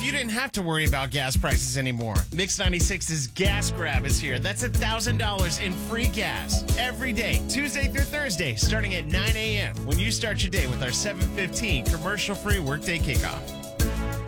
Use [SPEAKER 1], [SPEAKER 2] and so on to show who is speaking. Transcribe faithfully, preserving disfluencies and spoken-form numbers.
[SPEAKER 1] you didn't have to worry about gas prices anymore? Mix ninety-six's Gas Grab is here. That's one thousand dollars in free gas every day, Tuesday through Thursday, starting at nine a.m. when you start your day with our seven fifteen commercial-free workday kickoff.